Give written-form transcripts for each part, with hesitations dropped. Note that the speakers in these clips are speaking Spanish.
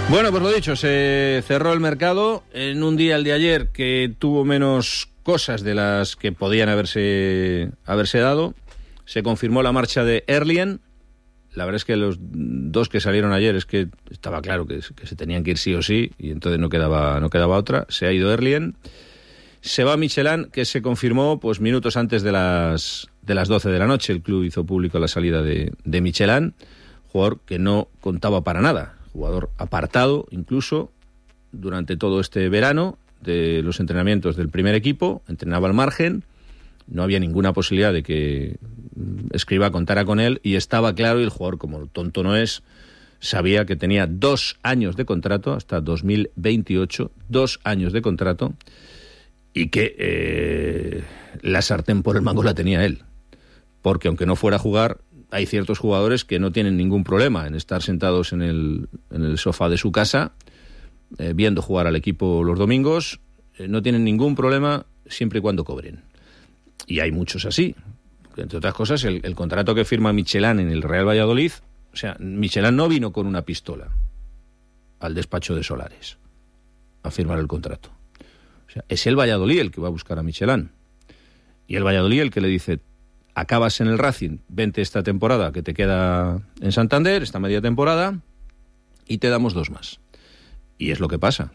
Bueno, pues lo dicho, se cerró el mercado en un día, el de ayer, que tuvo menos cosas de las que podían haberse dado. Se confirmó la marcha de Erlien. La verdad es que los dos que salieron ayer es que estaba claro que se tenían que ir sí o sí, y entonces no quedaba otra. Se ha ido Erlien. Se va Michelin, que se confirmó pues minutos antes de las 12 de la noche. El club hizo público la salida de Michelin, jugador que no contaba para nada. Jugador apartado, incluso, durante todo este verano de los entrenamientos del primer equipo, entrenaba al margen, no había ninguna posibilidad de que Escribá contara con él, y estaba claro, y el jugador, como tonto no es, sabía que tenía 2 años de contrato, hasta 2028, 2 años de contrato, y que la sartén por el mango la tenía él, porque aunque no fuera a jugar, hay ciertos jugadores que no tienen ningún problema en estar sentados en el sofá de su casa, viendo jugar al equipo los domingos, no tienen ningún problema siempre y cuando cobren. Y hay muchos así. Entre otras cosas, el contrato que firma Michelin en el Real Valladolid, o sea, Michelin no vino con una pistola al despacho de Solares a firmar el contrato. O sea, es el Valladolid el que va a buscar a Michelin. Y el Valladolid el que le dice: acabas en el Racing, vente esta temporada que te queda en Santander, esta media temporada, y te damos 2 más. Y es lo que pasa.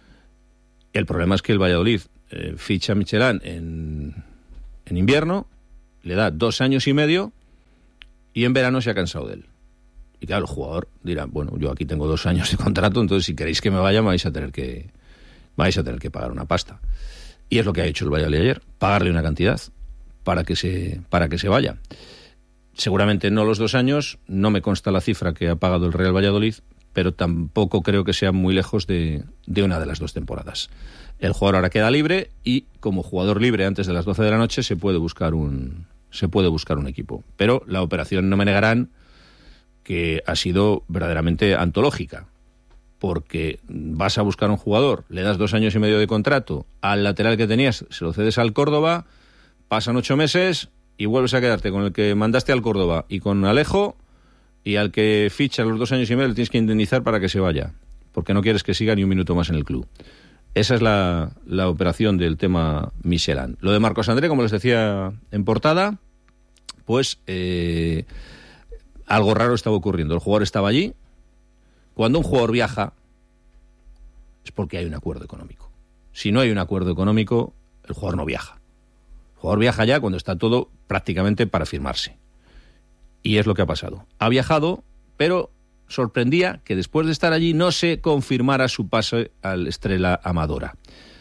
El problema es que el Valladolid ficha a Michelin en invierno, le da 2 años y medio, y en verano se ha cansado de él. Y claro, el jugador dirá: bueno, yo aquí tengo 2 años de contrato, entonces si queréis que me vaya, vais a tener que pagar una pasta. Y es lo que ha hecho el Valladolid ayer, pagarle una cantidad para que se vaya. Seguramente no los 2 años, no me consta la cifra que ha pagado el Real Valladolid, pero tampoco creo que sea muy lejos de una de las 2 temporadas. El jugador ahora queda libre, y como jugador libre antes de las 12 de la noche se puede buscar un equipo. Pero la operación, no me negarán que ha sido verdaderamente antológica, porque vas a buscar un jugador, le das 2 años y medio de contrato, al lateral que tenías se lo cedes al Córdoba, pasan 8 meses y vuelves a quedarte con el que mandaste al Córdoba y con Alejo, y al que fichas los 2 años y medio le tienes que indemnizar para que se vaya, porque no quieres que siga ni un minuto más en el club. Esa es la operación del tema Michelin. Lo de Marcos André, como les decía en portada, pues algo raro estaba ocurriendo. El jugador estaba allí. Cuando un jugador viaja es porque hay un acuerdo económico. Si no hay un acuerdo económico, el jugador no viaja. El jugador viaja ya cuando está todo prácticamente para firmarse. Y es lo que ha pasado. Ha viajado, pero sorprendía que después de estar allí no se confirmara su pase al Estrela Amadora.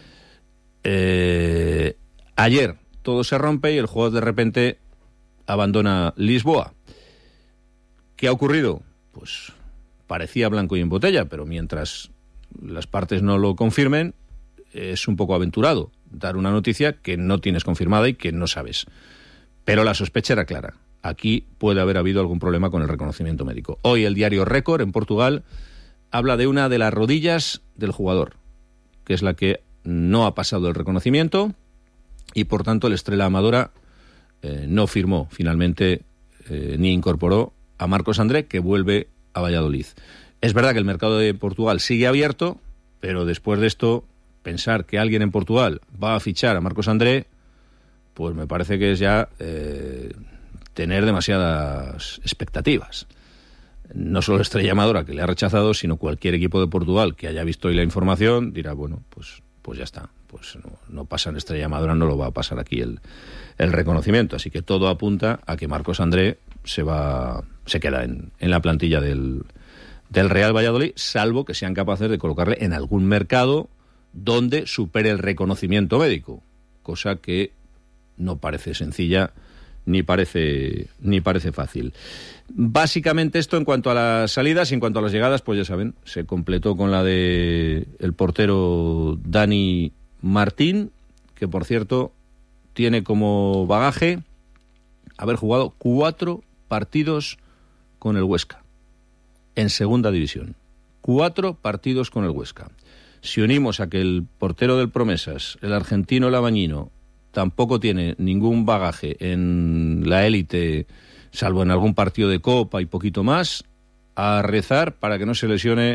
Ayer todo se rompe y el jugador de repente abandona Lisboa. ¿Qué ha ocurrido? Pues parecía blanco y en botella, pero mientras las partes no lo confirmen, es un poco aventurado dar una noticia que no tienes confirmada y que no sabes. Pero la sospecha era clara. Aquí puede haber habido algún problema con el reconocimiento médico. Hoy el diario Récord, en Portugal, habla de una de las rodillas del jugador, que es la que no ha pasado el reconocimiento, y por tanto el Estrela Amadora no firmó finalmente ni incorporó a Marcos André, que vuelve a Valladolid. Es verdad que el mercado de Portugal sigue abierto, pero después de esto, pensar que alguien en Portugal va a fichar a Marcos André, pues me parece que es ya tener demasiadas expectativas. No solo Estrella Amadora, que le ha rechazado, sino cualquier equipo de Portugal que haya visto hoy la información dirá: bueno, pues ya está, pues no pasa en Estrella Amadora, no lo va a pasar aquí el reconocimiento. Así que todo apunta a que Marcos André se queda en la plantilla del Real Valladolid, salvo que sean capaces de colocarle en algún mercado donde supere el reconocimiento médico, cosa que no parece sencilla ni parece fácil. Básicamente esto en cuanto a las salidas, y en cuanto a las llegadas, pues ya saben, se completó con la de el portero Dani Martín, que por cierto tiene como bagaje haber jugado 4 partidos con el Huesca en segunda división. 4 partidos con el Huesca. Si unimos a que el portero del Promesas, el argentino Labañino, tampoco tiene ningún bagaje en la élite, salvo en algún partido de Copa y poquito más, a rezar para que no se lesione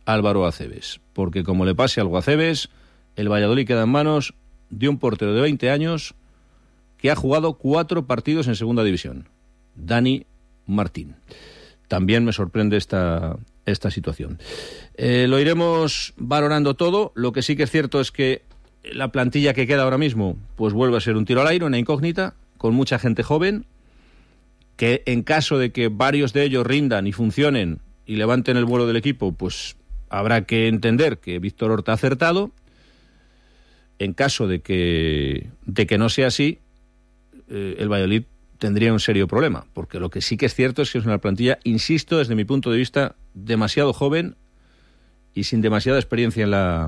Álvaro Acebes, porque como le pase algo a Acebes, el Valladolid queda en manos de un portero de 20 años que ha jugado 4 partidos en segunda división, Dani Martín. También me sorprende esta situación. Lo iremos valorando todo. Lo que sí que es cierto es que la plantilla que queda ahora mismo pues vuelve a ser un tiro al aire, una incógnita, con mucha gente joven, que en caso de que varios de ellos rindan y funcionen y levanten el vuelo del equipo, pues habrá que entender que Víctor Horta ha acertado. En caso de que no sea así, el Valladolid tendría un serio problema, porque lo que sí que es cierto es que es una plantilla, insisto, desde mi punto de vista, demasiado joven y sin demasiada experiencia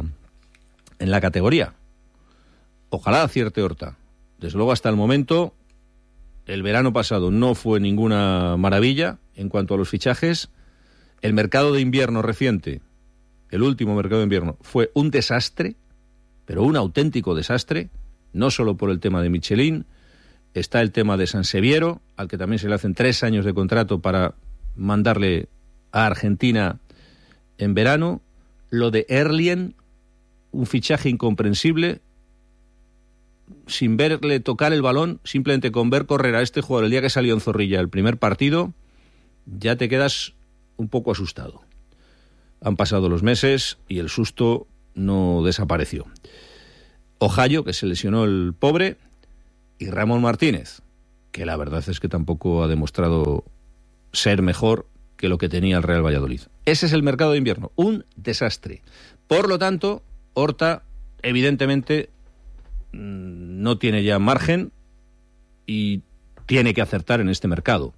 en la categoría. Ojalá acierte Horta. Desde luego, hasta el momento, el verano pasado no fue ninguna maravilla en cuanto a los fichajes. El mercado de invierno reciente, el último mercado de invierno, fue un desastre, pero un auténtico desastre, no solo por el tema de Michelin. Está el tema de Sanseviero, al que también se le hacen 3 años de contrato para mandarle a Argentina en verano. Lo de Erlien, un fichaje incomprensible, sin verle tocar el balón, simplemente con ver correr a este jugador el día que salió en Zorrilla el primer partido, ya te quedas un poco asustado. Han pasado los meses y el susto no desapareció. Ojallo, que se lesionó el pobre, y Ramón Martínez, que la verdad es que tampoco ha demostrado ser mejor que lo que tenía el Real Valladolid. Ese es el mercado de invierno, un desastre. Por lo tanto, Horta, evidentemente, no tiene ya margen y tiene que acertar en este mercado.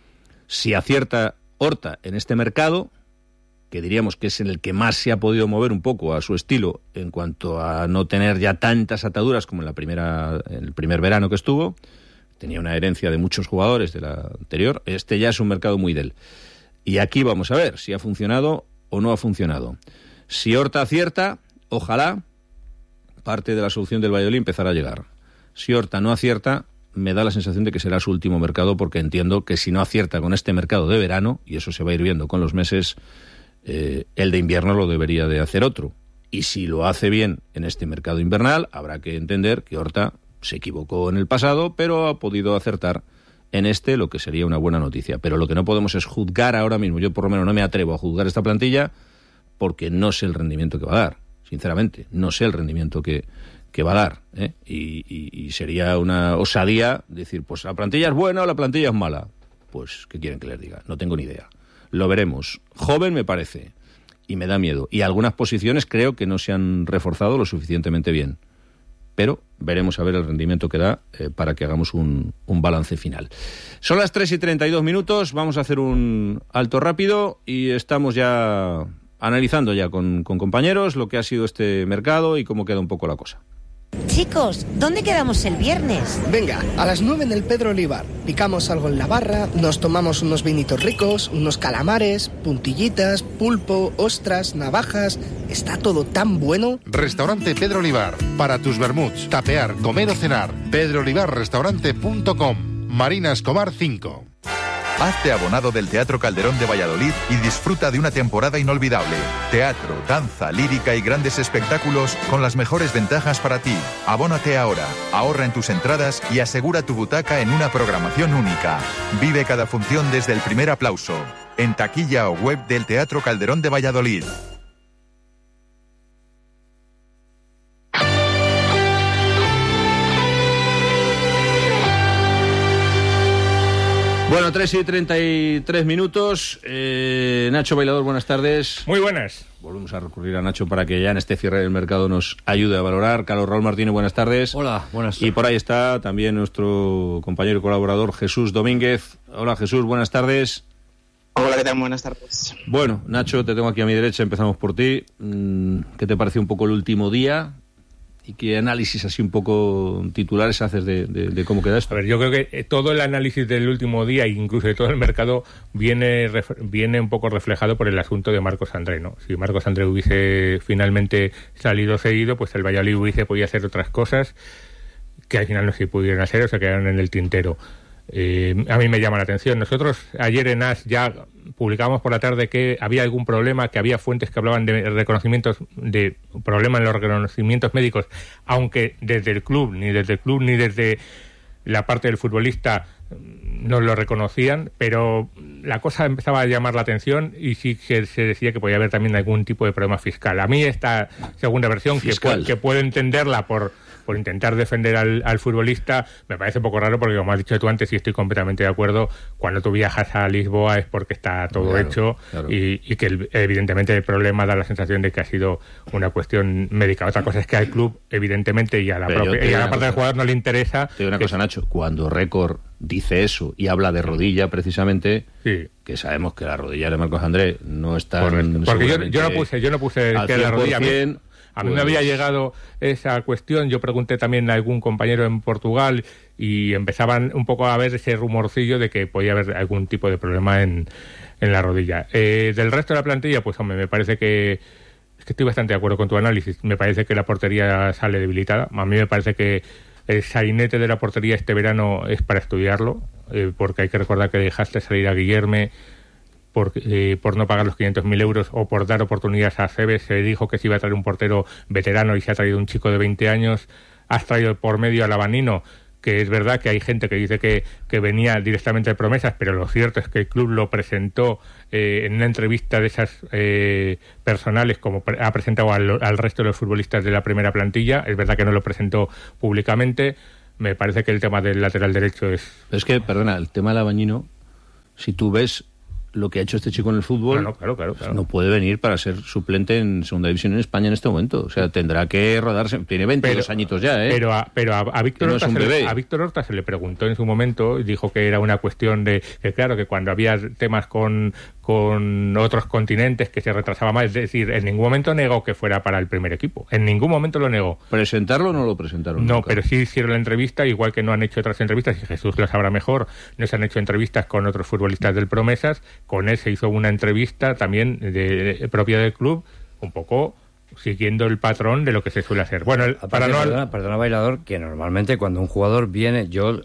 Si acierta Horta en este mercado, que diríamos que es en el que más se ha podido mover un poco a su estilo en cuanto a no tener ya tantas ataduras como en el primer verano que estuvo, tenía una herencia de muchos jugadores de la anterior, este ya es un mercado muy del. Y aquí vamos a ver si ha funcionado o no ha funcionado. Si Horta acierta, ojalá parte de la solución del Valladolid empezará a llegar. Si Horta no acierta, me da la sensación de que será su último mercado, porque entiendo que si no acierta con este mercado de verano, y eso se va a ir viendo con los meses, el de invierno lo debería de hacer otro. Y si lo hace bien en este mercado invernal, habrá que entender que Horta se equivocó en el pasado, pero ha podido acertar en este, lo que sería una buena noticia. Pero lo que no podemos es juzgar ahora mismo. Yo por lo menos no me atrevo a juzgar esta plantilla porque no sé el rendimiento que va a dar. Sinceramente, no sé el rendimiento que va a dar, ¿eh? Y sería una osadía decir, pues la plantilla es buena o la plantilla es mala. Pues, ¿qué quieren que les diga? No tengo ni idea. Lo veremos. Joven me parece, y me da miedo. Y algunas posiciones creo que no se han reforzado lo suficientemente bien. Pero veremos a ver el rendimiento que da para que hagamos un balance final. Son las 3:32, vamos a hacer un alto rápido y estamos ya analizando ya con compañeros lo que ha sido este mercado y cómo queda un poco la cosa. Chicos, ¿dónde quedamos el viernes? Venga, a las 9 en el Pedro Olivar. Picamos algo en la barra, nos tomamos unos vinitos ricos, unos calamares, puntillitas, pulpo, ostras, navajas. Está todo tan bueno. Restaurante Pedro Olivar. Para tus vermuts, tapear, comer o cenar. pedroolivarrestaurante.com. Marina Escobar 5. Hazte abonado del Teatro Calderón de Valladolid y disfruta de una temporada inolvidable. Teatro, danza, lírica y grandes espectáculos con las mejores ventajas para ti. Abónate ahora, ahorra en tus entradas y asegura tu butaca en una programación única. Vive cada función desde el primer aplauso. En taquilla o web del Teatro Calderón de Valladolid. Bueno, 3:33. Nacho Bailador, buenas tardes. Muy buenas. Volvemos a recurrir a Nacho para que ya en este cierre del mercado nos ayude a valorar. Carlos Raúl Martínez, buenas tardes. Hola, buenas. Y por ahí está también nuestro compañero y colaborador Jesús Domínguez. Hola Jesús, buenas tardes. Hola, ¿qué tal? Buenas tardes. Bueno, Nacho, te tengo aquí a mi derecha, empezamos por ti. ¿Qué te pareció un poco el último día? ¿Y qué análisis así un poco titulares haces de cómo queda esto? A ver, yo creo que todo el análisis del último día, incluso de todo el mercado, viene un poco reflejado por el asunto de Marcos André, ¿no? Si Marcos André hubiese finalmente salido cedido, pues el Valladolid hubiese podido hacer otras cosas que al final no se pudieron hacer o se quedaron en el tintero. a mí me llama la atención. Nosotros ayer en AS ya publicábamos por la tarde que había algún problema, que había fuentes que hablaban de reconocimientos, de problemas en los reconocimientos médicos, aunque desde el club ni desde la parte del futbolista no lo reconocían, pero la cosa empezaba a llamar la atención y sí que se decía que podía haber también algún tipo de problema fiscal. A mí esta segunda versión, que puedo entenderla por intentar defender al futbolista, me parece un poco raro porque, como has dicho tú antes, y estoy completamente de acuerdo, cuando tú viajas a Lisboa es porque está todo hecho. Y que evidentemente el problema da la sensación de que ha sido una cuestión médica. Otra cosa es que al club, evidentemente, y a la parte del jugador no le interesa. Te digo una cosa, Nacho, cuando Récord dice eso y habla de rodilla precisamente, que sabemos que la rodilla de Marcos André no está... Porque yo no puse que la rodilla... A mí me había llegado esa cuestión, yo pregunté también a algún compañero en Portugal y empezaban un poco a ver ese rumorcillo de que podía haber algún tipo de problema en la rodilla. Del resto de la plantilla, pues hombre, me parece que estoy bastante de acuerdo con tu análisis. Me parece que la portería sale debilitada. A mí me parece que el sainete de la portería este verano es para estudiarlo, porque hay que recordar que dejaste salir a Guillerme por no pagar los 500.000 euros o por dar oportunidades a Cebes. Se dijo que se iba a traer un portero veterano y se ha traído un chico de 20 años. Has traído por medio al Lavanino, que es verdad que hay gente que dice que venía directamente de promesas, pero lo cierto es que el club lo presentó en una entrevista de esas personales, como ha presentado al resto de los futbolistas de la primera plantilla. Es verdad que no lo presentó públicamente. Me parece que el tema del lateral derecho es... Es que, perdona, el tema del Lavanino, si tú ves lo que ha hecho este chico en el fútbol, claro. No puede venir para ser suplente en segunda división en España en este momento. O sea, tendrá que rodarse. Tiene 22 añitos ya, ¿eh? Pero a Víctor Horta a Víctor Horta se le preguntó en su momento y dijo que era una cuestión de que, claro, que cuando había temas con otros continentes que se retrasaba más, es decir, en ningún momento negó que fuera para el primer equipo. En ningún momento lo negó. ¿Presentarlo o no lo presentaron? No, nunca. Pero sí hicieron la entrevista, igual que no han hecho otras entrevistas, y Jesús lo sabrá mejor, no se han hecho entrevistas con otros futbolistas del Promesas. Con él se hizo una entrevista también propia del club, un poco siguiendo el patrón de lo que se suele hacer. Bueno, perdona, Bailador, que normalmente cuando un jugador viene,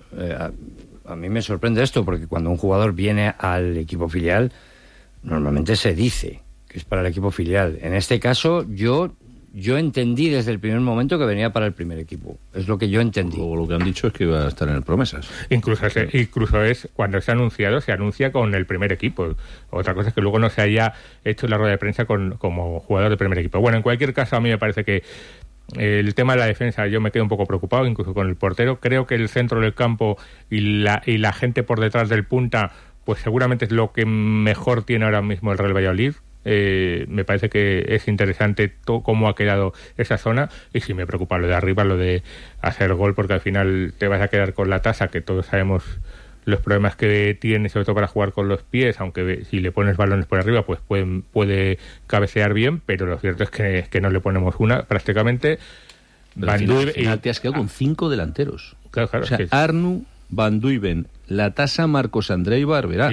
a mí me sorprende esto, porque cuando un jugador viene al equipo filial, normalmente se dice que es para el equipo filial. En este caso, yo entendí desde el primer momento que venía para el primer equipo. Es lo que yo entendí. Luego lo que han dicho es que iba a estar en el Promesas. Incluso es cuando se ha anunciado, se anuncia con el primer equipo. Otra cosa es que luego no se haya hecho la rueda de prensa como jugador de primer equipo. Bueno, en cualquier caso, a mí me parece que el tema de la defensa, yo me quedo un poco preocupado, incluso con el portero. Creo que el centro del campo y la gente por detrás del punta, pues seguramente es lo que mejor tiene ahora mismo el Real Valladolid. Me parece que es interesante cómo ha quedado esa zona, y sí me preocupa lo de arriba, lo de hacer gol, porque al final te vas a quedar con la tasa, que todos sabemos los problemas que tiene, sobre todo para jugar con los pies, aunque si le pones balones por arriba pues puede cabecear bien, pero lo cierto es que no le ponemos una prácticamente. Al final te has quedado con 5 delanteros. Claro, o sea, sí. Arnu, Van Duyven, La Tasa, Marcos André y Barberá.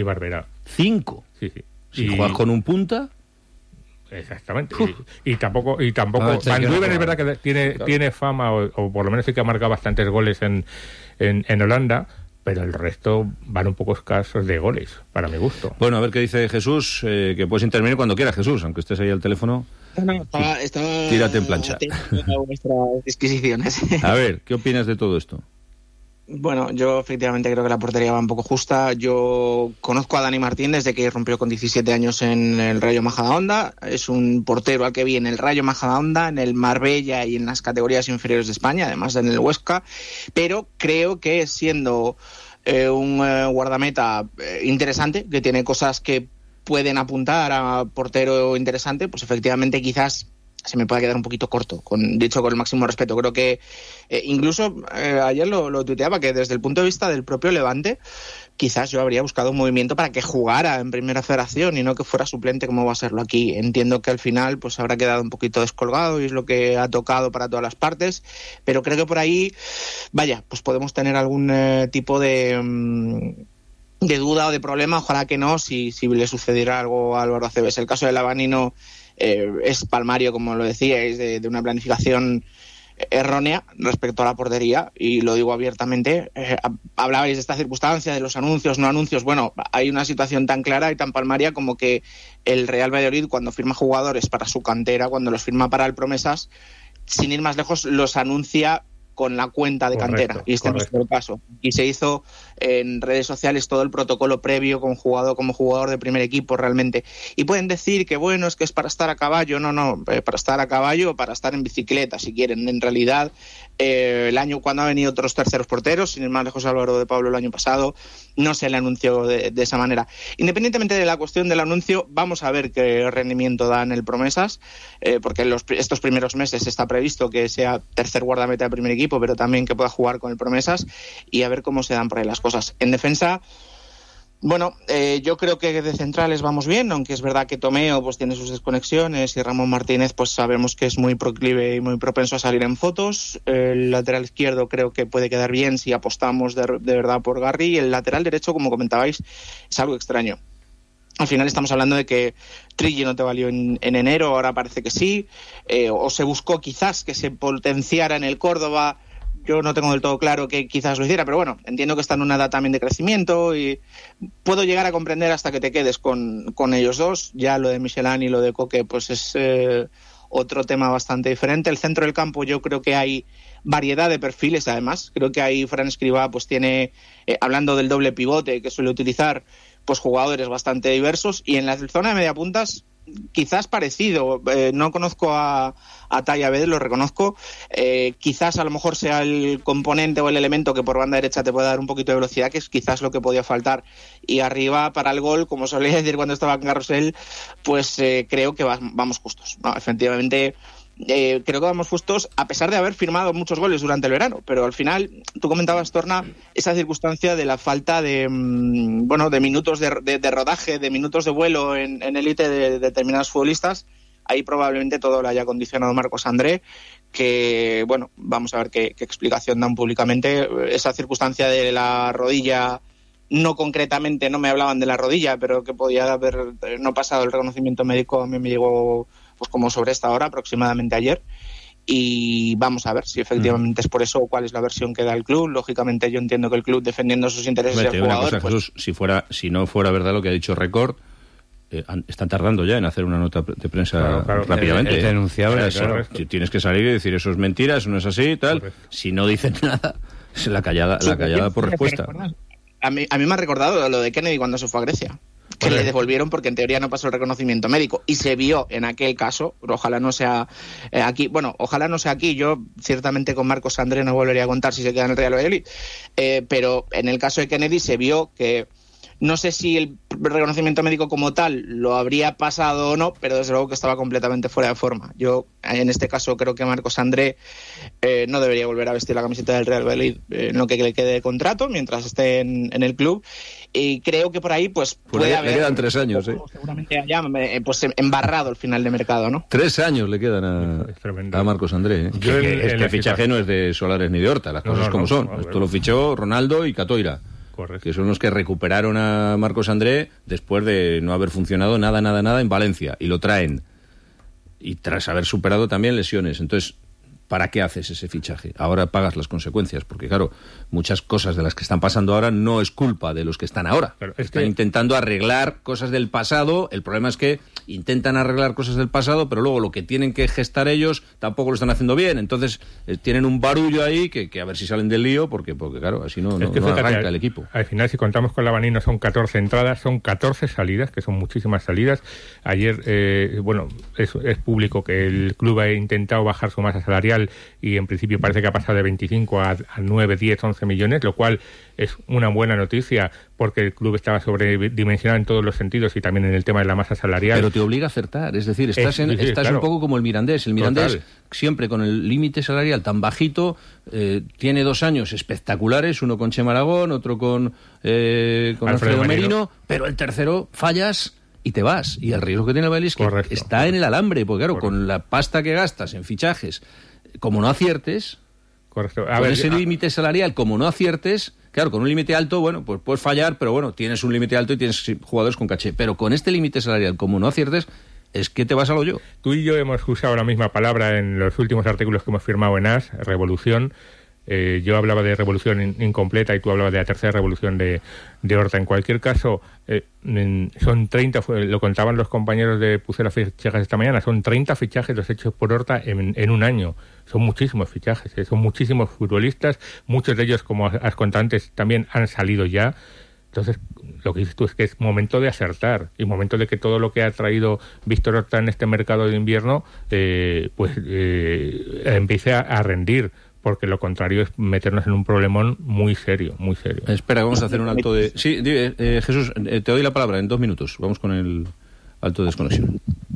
5. Sí. Si juegas con un punta... Exactamente. Y tampoco Van Duyven es verdad que tiene fama, o por lo menos sí que ha marcado bastantes goles en Holanda, pero el resto van un poco escasos de goles, para mi gusto. Bueno, a ver qué dice Jesús, que puedes intervenir cuando quieras, Jesús, aunque estés ahí al teléfono. Estaba tírate en plancha. A vuestras disquisiciones. A ver, ¿qué opinas de todo esto? Bueno, yo efectivamente creo que la portería va un poco justa. Yo conozco a Dani Martín desde que rompió con 17 años en el Rayo Majadahonda. Es un portero al que vi en el Rayo Majadahonda, en el Marbella y en las categorías inferiores de España, además en el Huesca. Pero creo que siendo un guardameta interesante, que tiene cosas que pueden apuntar a portero interesante, pues efectivamente quizás se me puede quedar un poquito corto, dicho con el máximo respeto. Creo que incluso ayer lo tuiteaba, que desde el punto de vista del propio Levante, quizás yo habría buscado un movimiento para que jugara en Primera Federación y no que fuera suplente como va a serlo aquí. Entiendo que al final pues habrá quedado un poquito descolgado y es lo que ha tocado para todas las partes, pero creo que por ahí, pues podemos tener algún tipo de duda o de problema. Ojalá que no, si le sucediera algo a Álvaro Acebes. El caso de Lavanino es palmario, como lo decíais, de una planificación errónea respecto a la portería, y lo digo abiertamente. Hablabais de esta circunstancia, de los anuncios, no anuncios. Bueno, hay una situación tan clara y tan palmaria como que el Real Valladolid, cuando firma jugadores para su cantera, cuando los firma para el Promesas, sin ir más lejos, los anuncia con la cuenta de cantera, y este no es el caso. Y se hizo en redes sociales todo el protocolo previo como jugador de primer equipo realmente. Y pueden decir que bueno, es que es para estar a caballo. No, para estar a caballo o para estar en bicicleta, si quieren. En realidad, el año cuando ha venido otros terceros porteros, sin ir más lejos, Álvaro de Pablo el año pasado, no se le anunció de esa manera. Independientemente de la cuestión del anuncio, vamos a ver qué rendimiento dan el Promesas, porque estos primeros meses está previsto que sea tercer guardameta del primer equipo, pero también que pueda jugar con el Promesas, y a ver cómo se dan por ahí las cosas. En defensa, bueno, yo creo que de centrales vamos bien, aunque es verdad que Tomeo pues tiene sus desconexiones y Ramón Martínez pues sabemos que es muy proclive y muy propenso a salir en fotos. El lateral izquierdo creo que puede quedar bien si apostamos de verdad por Garry, y el lateral derecho, como comentabais, es algo extraño. Al final estamos hablando de que Trilli no te valió en enero, ahora parece que sí, o se buscó quizás que se potenciara en el Córdoba. Yo no tengo del todo claro que quizás lo hiciera, pero bueno, entiendo que está en una edad también de crecimiento y puedo llegar a comprender hasta que te quedes con ellos dos. Ya lo de Michelán y lo de Coque pues es otro tema bastante diferente. El centro del campo, yo creo que hay variedad de perfiles, además. Creo que ahí Fran Escribá pues tiene, hablando del doble pivote que suele utilizar, pues jugadores bastante diversos, y en la zona de mediapuntas quizás parecido. No conozco a Talla Abed, lo reconozco. Quizás a lo mejor sea el componente o el elemento que por banda derecha te puede dar un poquito de velocidad, que es quizás lo que podía faltar. Y arriba, para el gol, como solía decir cuando estaba en Carrusel, pues creo que vamos justos. No, efectivamente, creo que vamos justos, a pesar de haber firmado muchos goles durante el verano. Pero al final, tú comentabas, Torna, esa circunstancia de la falta de minutos de rodaje, de minutos de vuelo en élite de determinados futbolistas. Ahí probablemente todo lo haya condicionado Marcos André, que, bueno, vamos a ver qué explicación dan públicamente. Esa circunstancia de la rodilla, no concretamente, no me hablaban de la rodilla, pero que podía haber no pasado el reconocimiento médico, a mí me llegó pues como sobre esta hora, aproximadamente ayer. Y vamos a ver si efectivamente es por eso o cuál es la versión que da el club. Lógicamente yo entiendo que el club, defendiendo sus intereses del jugador... Cosa, pues... Jesús, si no fuera verdad lo que ha dicho Record, están tardando ya en hacer una nota de prensa rápidamente. Es denunciable, claro. Tienes que salir y decir eso es mentira, eso no es así, tal. Correcto. Si no dicen nada, es la callada por respuesta. A mí me ha recordado lo de Kennedy cuando se fue a Grecia, que le devolvieron porque en teoría no pasó el reconocimiento médico, y se vio en aquel caso. Ojalá no sea aquí. Bueno, ojalá no sea aquí. Yo ciertamente con Marcos André no volvería a contar si se queda en el Real Valladolid, pero en el caso de Kennedy se vio que, no sé si el reconocimiento médico como tal lo habría pasado o no, pero desde luego que estaba completamente fuera de forma. Yo, en este caso, creo que Marcos André no debería volver a vestir la camiseta del Real Valladolid en lo que le quede de contrato mientras esté en el club. Y creo que por ahí pues puede haber... Le quedan 3 años, seguramente haya pues embarrado el final de mercado, ¿no? 3 años le quedan a Marcos André. Este fichaje no es de Solares ni de Horta, las cosas como son. Esto lo fichó Ronaldo y Catoira. Correcto. Que son los que recuperaron a Marcos André después de no haber funcionado nada en Valencia, y lo traen, y tras haber superado también lesiones. Entonces, ¿para qué haces ese fichaje? Ahora pagas las consecuencias, porque claro, muchas cosas de las que están pasando ahora no es culpa de los que están ahora. Están intentando arreglar cosas del pasado. El problema es que intentan arreglar cosas del pasado, pero luego lo que tienen que gestar ellos tampoco lo están haciendo bien. Entonces tienen un barullo ahí que a ver si salen del lío, porque claro, así no arranca el equipo. Al final, si contamos con Lavanino, son 14 entradas, son 14 salidas, que son muchísimas salidas. Ayer, es público que el club ha intentado bajar su masa salarial, y en principio parece que ha pasado de 25 a 9, 10, 11 millones, lo cual es una buena noticia, porque el club estaba sobredimensionado en todos los sentidos, y también en el tema de la masa salarial. Pero te obliga a acertar, es decir, estás claro, un poco como el Mirandés. El Mirandés, siempre con el límite salarial tan bajito, tiene 2 años espectaculares, uno con Chema Aragón, otro con Alfredo Merino, pero el tercero fallas y te vas. Y el riesgo que tiene el Valladolid es que está en el alambre, porque claro, con la pasta que gastas en fichajes, como no aciertes, con ese límite salarial, como no aciertes, claro, con un límite alto, bueno, pues puedes fallar, pero bueno, tienes un límite alto y tienes jugadores con caché. Pero con este límite salarial, como no aciertes, es que te vas a lo yo. Tú y yo hemos usado la misma palabra en los últimos artículos que hemos firmado en AS, revolución. Yo hablaba de revolución incompleta y tú hablabas de la tercera revolución de Horta. En cualquier caso, son 30, lo contaban los compañeros de Pucela Fichajes esta mañana, son 30 fichajes los hechos por Horta en un año. Son muchísimos fichajes, son muchísimos futbolistas, muchos de ellos, como has contado antes, también han salido ya. Entonces, lo que dices tú es que es momento de acertar y momento de que todo lo que ha traído Víctor Horta en este mercado de invierno empiece a rendir, porque lo contrario es meternos en un problemón muy serio, muy serio. Espera, vamos a hacer un alto de... Sí, Jesús, te doy la palabra en 2 minutos. Vamos con el alto de desconexión.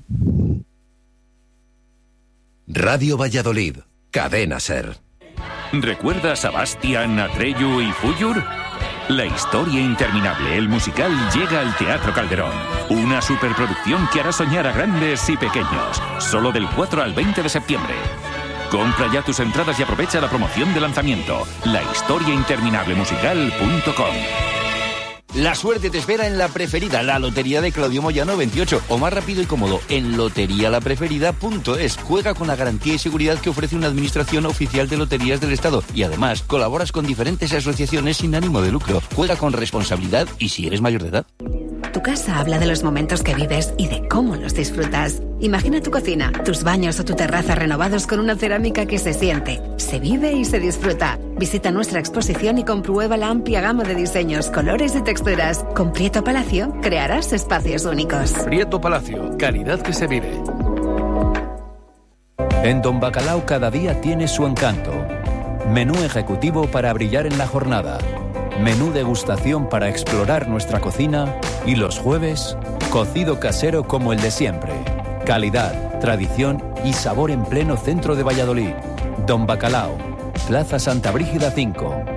Radio Valladolid, Cadena SER. ¿Recuerdas a Bastián, Atreyu y Fúllur? La historia interminable, el musical, llega al Teatro Calderón. Una superproducción que hará soñar a grandes y pequeños. Solo del 4 al 20 de septiembre. Compra ya tus entradas y aprovecha la promoción de lanzamiento. lahistoriainterminablemusical.com. La suerte te espera en La Preferida, la lotería de Claudio Moyano 28, o más rápido y cómodo, en loterialapreferida.es. Juega con la garantía y seguridad que ofrece una administración oficial de loterías del Estado y además colaboras con diferentes asociaciones sin ánimo de lucro. Juega con responsabilidad y si eres mayor de edad. Tu casa habla de los momentos que vives y de cómo los disfrutas. Imagina tu cocina, tus baños o tu terraza renovados con una cerámica que se siente, se vive y se disfruta. Visita nuestra exposición y comprueba la amplia gama de diseños, colores y texturas. Con Prieto Palacio crearás espacios únicos. Prieto Palacio, calidad que se vive. En Don Bacalao cada día tiene su encanto. Menú ejecutivo para brillar en la jornada. Menú degustación para explorar nuestra cocina y los jueves, cocido casero como el de siempre. Calidad, tradición y sabor en pleno centro de Valladolid. Don Bacalao, Plaza Santa Brígida 5.